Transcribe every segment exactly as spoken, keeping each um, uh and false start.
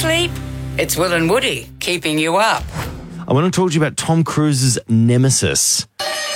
sleep? It's Will and Woody keeping you up. I want to talk to you about Tom Cruise's nemesis.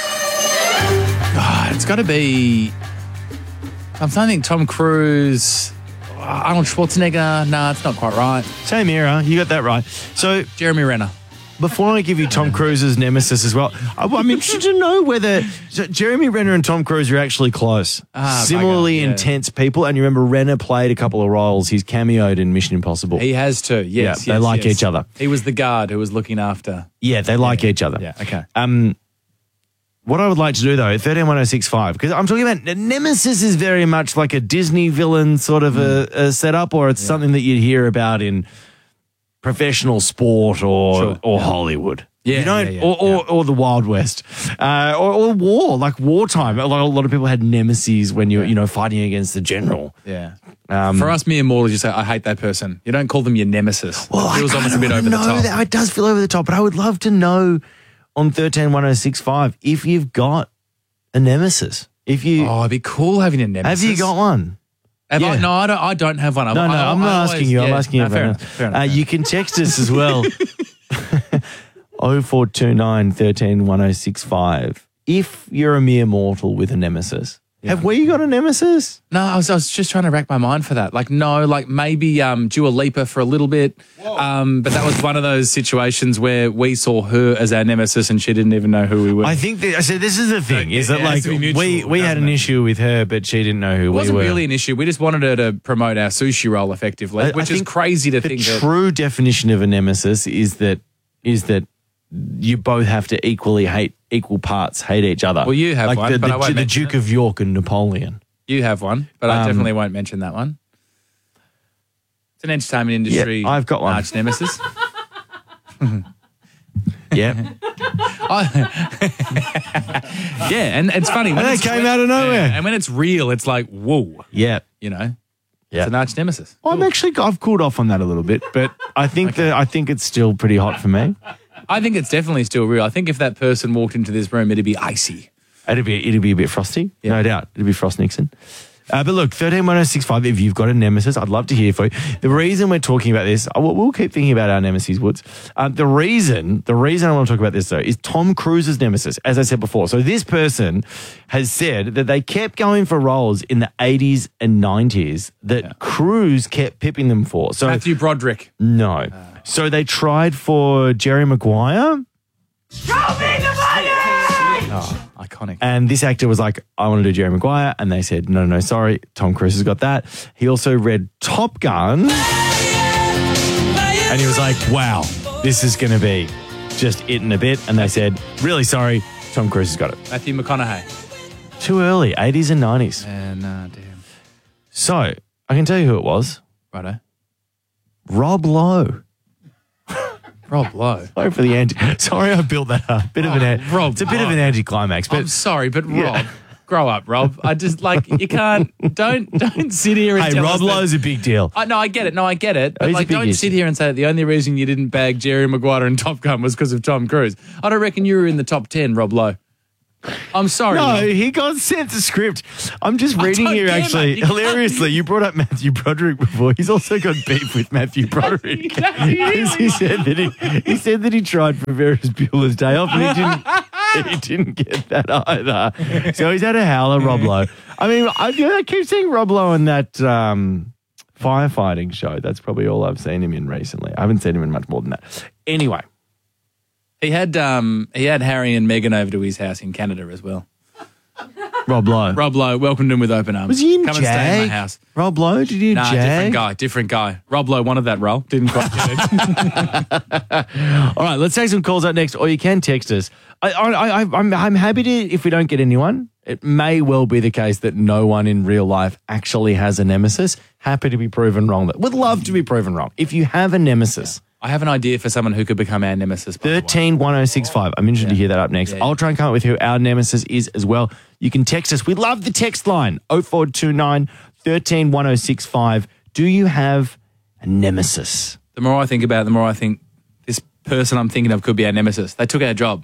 God, it's got to be... I'm trying to think Tom Cruise, Arnold Schwarzenegger. No, it's not quite right. Same era. You got that right. So, Jeremy Renner. Before I give you Tom Cruise's nemesis as well, I'm interested to know whether so Jeremy Renner and Tom Cruise are actually close. Ah, Similarly bugger, yeah. intense people. And you remember Renner played a couple of roles. He's cameoed in Mission Impossible. He has too, yes. Yeah, they yes, like yes. each other. He was the guard who was looking after. Yeah, they like yeah. each other. Yeah, okay. Um, what I would like to do, though, thirteen one oh six five, because I'm talking about Nemesis is very much like a Disney villain sort of mm. a, a setup, or it's yeah. something that you'd hear about in professional sport or sure. or yeah. Hollywood. Yeah, you know, yeah, yeah, or, or, yeah. or the Wild West, uh, or, or war, like wartime. A lot, a lot of people had nemesis when you're, yeah. you know, fighting against the general. Yeah. Um, For us mere mortals, you say, I hate that person. You don't call them your nemesis. Well, it feels I almost a bit over the know top. That. It does feel over the top, but I would love to know on thirteen one oh six five if you've got a nemesis. If you, oh, it'd be cool having a nemesis. Have you got one? Have yeah. I? No, I don't, I don't have one. No, no, I, I'm I not always, asking you. Yeah. I'm asking you. No, fair enough, fair enough, uh, fair you can text us as well. oh four two nine, one three, one oh six five. If you're a mere mortal with a nemesis. Yeah. Have we got a nemesis? No, I was, I was just trying to rack my mind for that. Like, no, like maybe um, Dua Lipa for a little bit. Um, but that was one of those situations where we saw her as our nemesis and she didn't even know who we were. I think that, so this is the thing, is that it like mutual, we, we had an it? issue with her, but she didn't know who we were. It wasn't really an issue. We just wanted her to promote our sushi roll effectively, I, which I is crazy to the think The that. true definition of a nemesis is that is that you both have to equally hate, equal parts hate each other. Well, you have like one, the, but the, I won't the mention Duke it. of York and Napoleon. You have one, but I Um, definitely won't mention that one. It's an entertainment industry. Yeah, I've got one. Arch nemesis. Yeah. Yeah, and it's funny. When And it's they came real- out of nowhere. Yeah, and when it's real, it's like, whoa, Yeah. you know, Yeah. it's an arch nemesis. I'm actually, I've cooled off on that a little bit, but I think that I think it's still pretty hot for me. I think it's definitely still real. I think if that person walked into this room, it'd be icy. It'd be, it'd be a bit frosty, Yeah. no doubt. It'd be Frost Nixon. Uh, but look, thirteen one oh six five, if you've got a nemesis, I'd love to hear for you. The reason we're talking about this, we'll, we'll keep thinking about our nemesis, Woods. Um, the reason, the reason I want to talk about this, though, is Tom Cruise's nemesis, as I said before. So this person has said that they kept going for roles in the eighties and nineties that Yeah. Cruise kept pipping them for. So Matthew Broderick. no. So they tried for Jerry Maguire. Oh, iconic. And this actor was like, I want to do Jerry Maguire. And they said, no, no, sorry. Tom Cruise has got that. He also read Top Gun. And he was like, wow, this is going to be just it in a bit. And they said, really sorry, Tom Cruise has got it. Matthew McConaughey. Too early, eighties and nineties. And uh, damn. So I can tell you who it was. Righto. Rob Lowe. Rob Lowe. Sorry for the anti. Sorry, I built that up. Bit of an. An- Rob it's a bit Lowe. of an anticlimax, but I'm sorry, but Rob, Yeah. grow up, Rob. I just like you can't. Don't don't sit here and hey, tell Rob us that- Lowe's a big deal. I, no, I get it. No, I get it. But He's a like, big don't issue. sit here and say that the only reason you didn't bag Jerry Maguire in Top Gun was because of Tom Cruise. I don't reckon you were in the top ten, Rob Lowe. I'm sorry. No, Rob. he got sent the script. I'm just I reading don't here, care, actually. mate. You can't- Hilariously, you brought up Matthew Broderick before. He's also got beef with Matthew Broderick. Because he said that he, he said that he tried for Ferris Bueller's Day Off, and he didn't. He didn't get that either. So he's had a howler, Rob Lowe. I mean, I, you know, I keep seeing Rob Lowe in that um, firefighting show. That's probably all I've seen him in recently. I haven't seen him in much more than that. Anyway, He had um he had Harry and Meghan over to his house in Canada as well. Rob Lowe. Rob Lowe welcomed him with open arms. Was he in Come Jag? and stay in my house. Rob Lowe? Did he in Nah, Jag? different guy, different guy. Rob Lowe wanted that role. Didn't quite get it. All right, let's take some calls out next, or you can text us. I, I, I, I'm, I'm happy to, if we don't get anyone, it may well be the case that no one in real life actually has a nemesis. Happy to be proven wrong. Would love to be proven wrong. If you have a nemesis, I have an idea for someone who could become our nemesis. by the way. thirteen one oh six five. I'm interested to hear that up next. Yeah, yeah. I'll try and come up with who our nemesis is as well. You can text us. We love the text line, oh four two nine, one three, one oh six five. Do you have a nemesis? The more I think about it, the more I think this person I'm thinking of could be our nemesis. They took our job.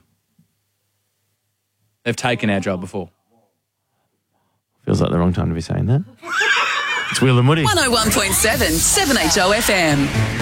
They've taken our job before. Feels like the wrong time to be saying that. It's Will and Woody. one oh one point seven, seven H O F M.